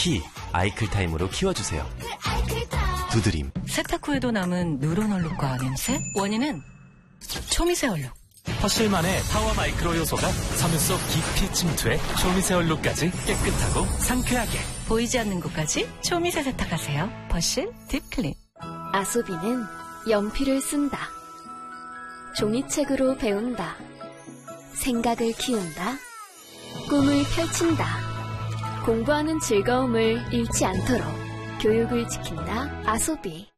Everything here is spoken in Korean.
키 아이클타임으로 키워주세요. 두드림. 세탁 후에도 남은 누런 얼룩과 냄새? 원인은 초미세 얼룩. 퍼실만의 타워 마이크로 요소가 섬유 속 깊이 침투해 초미세 얼룩까지 깨끗하고 상쾌하게. 보이지 않는 곳까지 초미세 세탁하세요. 퍼실 딥클린. 아소비는 연필을 쓴다. 종이책으로 배운다. 생각을 키운다. 꿈을 펼친다. 공부하는 즐거움을 잃지 않도록 교육을 지킨다. 아소비.